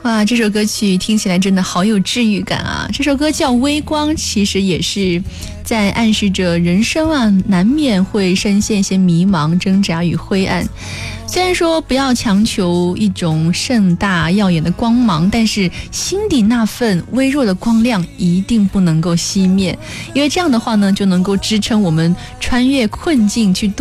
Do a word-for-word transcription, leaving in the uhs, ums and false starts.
哇，这首歌曲听起来真的好有治愈感啊！这首歌叫《微光》，其实也是在暗示着人生啊，难免会深陷一些迷茫、挣扎与灰暗。虽然说不要强求一种盛大耀眼的光芒，但是心底那份微弱的光亮一定不能够熄灭，因为这样的话呢，就能够支撑我们穿越困境去度